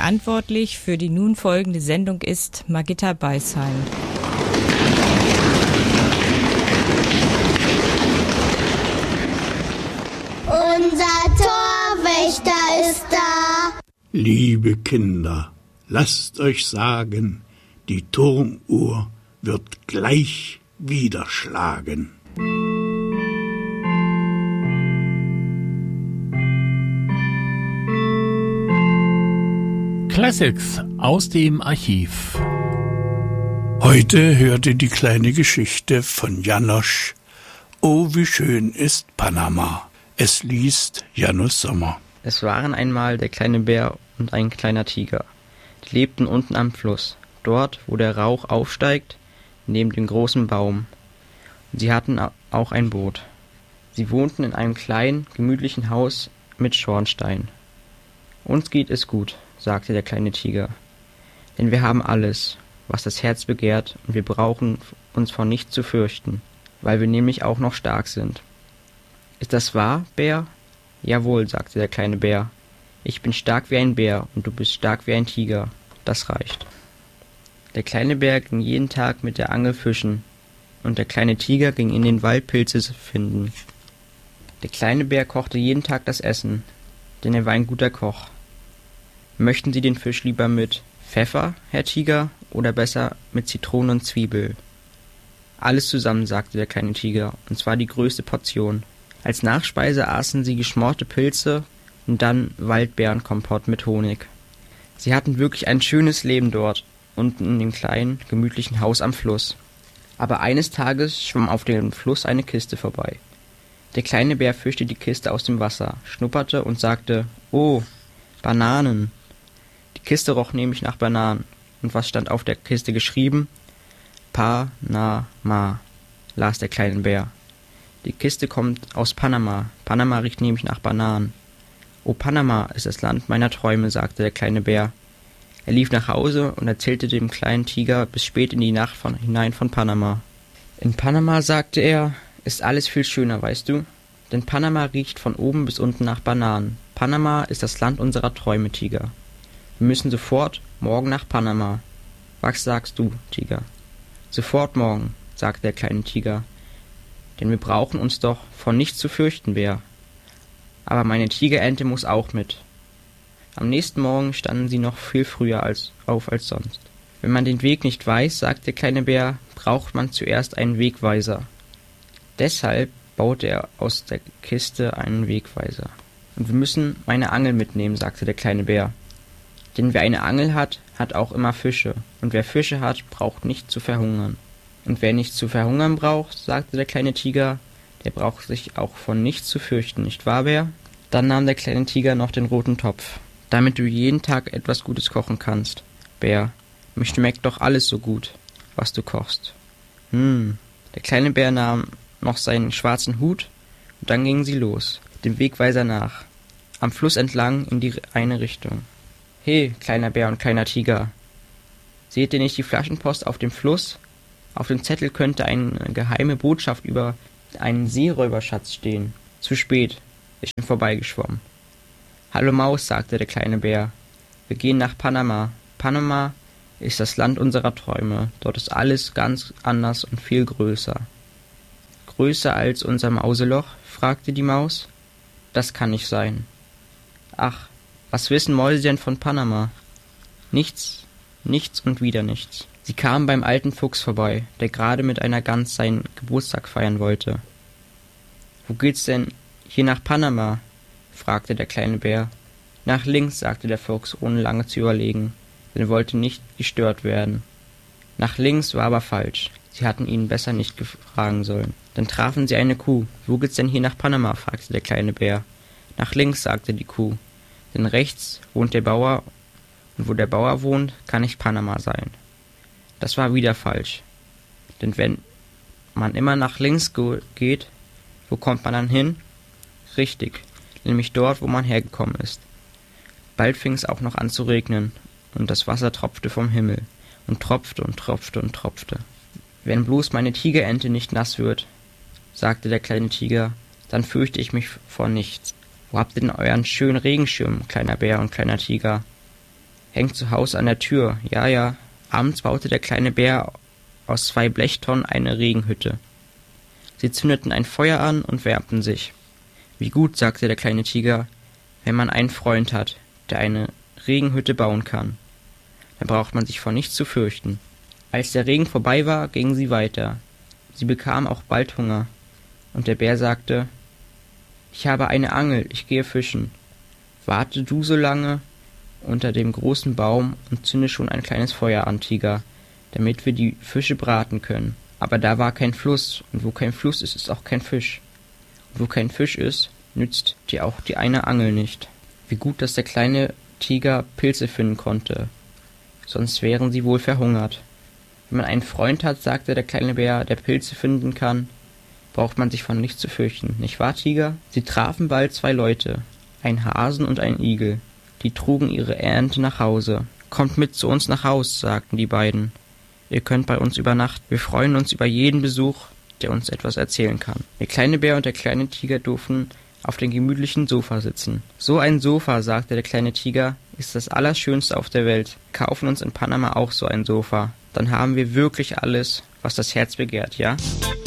Verantwortlich für die nun folgende Sendung ist Margitta Beisheim. Unser Torwächter ist da. Liebe Kinder, lasst euch sagen, die Turmuhr wird gleich wieder schlagen. Classics aus dem Archiv. Heute hört ihr die kleine Geschichte von Janosch. Oh, wie schön ist Panama. Es liest Janus Sommer. Es waren einmal der kleine Bär und ein kleiner Tiger. Die lebten unten am Fluss, dort, wo der Rauch aufsteigt, neben dem großen Baum. Und sie hatten auch ein Boot. Sie wohnten in einem kleinen, gemütlichen Haus mit Schornstein. Uns geht es gut, sagte der kleine Tiger, denn wir haben alles, was das Herz begehrt, und wir brauchen uns vor nichts zu fürchten, weil wir nämlich auch noch stark sind. Ist das wahr, Bär? Jawohl, sagte der kleine Bär. Ich bin stark wie ein Bär und du bist stark wie ein Tiger. Das reicht. Der kleine Bär ging jeden Tag mit der Angel fischen und der kleine Tiger ging in den Wald Pilze finden. Der kleine Bär kochte jeden Tag das Essen, denn er war ein guter Koch. Möchten Sie den Fisch lieber mit Pfeffer, Herr Tiger, oder besser mit Zitrone und Zwiebel? Alles zusammen, sagte der kleine Tiger, und zwar die größte Portion. Als Nachspeise aßen sie geschmorte Pilze und dann Waldbeerenkompott mit Honig. Sie hatten wirklich ein schönes Leben dort, unten in dem kleinen, gemütlichen Haus am Fluss. Aber eines Tages schwamm auf dem Fluss eine Kiste vorbei. Der kleine Bär fischte die Kiste aus dem Wasser, schnupperte und sagte, »Oh, Bananen!« Die Kiste roch nämlich nach Bananen. Und was stand auf der Kiste geschrieben? Panama, las der kleine Bär. Die Kiste kommt aus Panama. Panama riecht nämlich nach Bananen. »Oh, Panama ist das Land meiner Träume«, sagte der kleine Bär. Er lief nach Hause und erzählte dem kleinen Tiger bis spät in die Nacht hinein von Panama. »In Panama«, sagte er, »ist alles viel schöner, weißt du? Denn Panama riecht von oben bis unten nach Bananen. Panama ist das Land unserer Träume, Tiger. Wir müssen sofort morgen nach Panama. Was sagst du, Tiger?« »Sofort morgen«, sagte der kleine Tiger. »Denn wir brauchen uns doch vor nichts zu fürchten, Bär. Aber meine Tigerente muss auch mit.« Am nächsten Morgen standen sie noch viel früher auf als sonst. »Wenn man den Weg nicht weiß«, sagte der kleine Bär, »braucht man zuerst einen Wegweiser.« Deshalb baute er aus der Kiste einen Wegweiser. »Und wir müssen meine Angel mitnehmen«, sagte der kleine Bär. »Denn wer eine Angel hat, hat auch immer Fische. Und wer Fische hat, braucht nicht zu verhungern.« »Und wer nicht zu verhungern braucht«, sagte der kleine Tiger, »der braucht sich auch von nichts zu fürchten, nicht wahr, Bär?« Dann nahm der kleine Tiger noch den roten Topf, damit du jeden Tag etwas Gutes kochen kannst. »Bär, mir schmeckt doch alles so gut, was du kochst.« Der kleine Bär nahm noch seinen schwarzen Hut, und dann gingen sie los, dem Wegweiser nach, am Fluss entlang in die eine Richtung. »He, kleiner Bär und kleiner Tiger, seht ihr nicht die Flaschenpost auf dem Fluss? Auf dem Zettel könnte eine geheime Botschaft über einen Seeräuberschatz stehen. Zu spät, ich bin vorbeigeschwommen.« »Hallo Maus«, sagte der kleine Bär, »wir gehen nach Panama. Panama ist das Land unserer Träume. Dort ist alles ganz anders und viel größer.« »Größer als unser Mauseloch?«, fragte die Maus. »Das kann nicht sein.« »Ach, was wissen Mäuse denn von Panama?« »Nichts, nichts und wieder nichts.« Sie kamen beim alten Fuchs vorbei, der gerade mit einer Gans seinen Geburtstag feiern wollte. »Wo geht's denn hier nach Panama?«, fragte der kleine Bär. »Nach links«, sagte der Fuchs, ohne lange zu überlegen, denn er wollte nicht gestört werden. Nach links war aber falsch. Sie hatten ihn besser nicht fragen sollen. Dann trafen sie eine Kuh. »Wo geht's denn hier nach Panama?«, fragte der kleine Bär. »Nach links«, sagte die Kuh, »denn rechts wohnt der Bauer, und wo der Bauer wohnt, kann nicht Panama sein.« Das war wieder falsch. Denn wenn man immer nach links geht, wo kommt man dann hin? Richtig, nämlich dort, wo man hergekommen ist. Bald fing es auch noch an zu regnen, und das Wasser tropfte vom Himmel, und tropfte und tropfte und tropfte. »Wenn bloß meine Tigerente nicht nass wird«, sagte der kleine Tiger, »dann fürchte ich mich vor nichts. Wo habt ihr denn euren schönen Regenschirm, kleiner Bär und kleiner Tiger?« hängt zu Hause an der Tür, ja. Abends baute der kleine Bär aus 2 Blechtonnen eine Regenhütte. Sie zündeten ein Feuer an und wärmten sich. Wie gut, sagte der kleine Tiger, wenn man einen Freund hat, der eine Regenhütte bauen kann. Dann braucht man sich vor nichts zu fürchten. Als der Regen vorbei war, gingen sie weiter. Sie bekamen auch bald Hunger. Und der Bär sagte, »Ich habe eine Angel, ich gehe fischen. Warte du so lange unter dem großen Baum und zünde schon ein kleines Feuer an, Tiger, damit wir die Fische braten können.« Aber da war kein Fluss, und wo kein Fluss ist, ist auch kein Fisch. Und wo kein Fisch ist, nützt dir auch die eine Angel nicht. Wie gut, dass der kleine Tiger Pilze finden konnte, sonst wären sie wohl verhungert. Wenn man einen Freund hat, sagte der kleine Bär, der Pilze finden kann, braucht man sich von nichts zu fürchten, nicht wahr, Tiger? Sie trafen bald 2 Leute, einen Hasen und einen Igel, die trugen ihre Ernte nach Hause. »Kommt mit zu uns nach Haus«, sagten die beiden. »Ihr könnt bei uns übernachten. Wir freuen uns über jeden Besuch, der uns etwas erzählen kann.« Der kleine Bär und der kleine Tiger durften auf dem gemütlichen Sofa sitzen. »So ein Sofa«, sagte der kleine Tiger, »ist das Allerschönste auf der Welt. Wir kaufen uns in Panama auch so ein Sofa. Dann haben wir wirklich alles, was das Herz begehrt, ja?«